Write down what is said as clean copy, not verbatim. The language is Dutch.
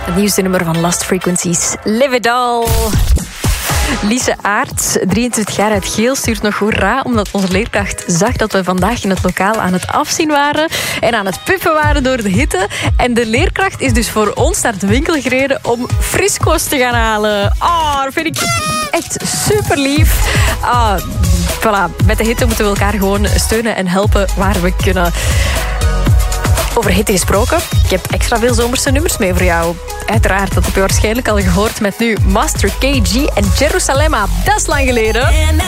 Het nieuwste nummer van Lost Frequencies. Live It All. Lise Aerts, 23 jaar uit Geel, stuurt nog hoera, omdat onze leerkracht zag dat we vandaag in het lokaal aan het afzien waren en aan het puffen waren door de hitte. En de leerkracht is dus voor ons naar de winkel gereden om frisco's te gaan halen. Dat vind ik echt super lief. Voilà, met de hitte moeten we elkaar gewoon steunen en helpen waar we kunnen. Over hitte gesproken, ik heb extra veel zomerse nummers mee voor jou. Uiteraard, dat heb je waarschijnlijk al gehoord met nu Master KG en Jerusalema. Dat is lang geleden.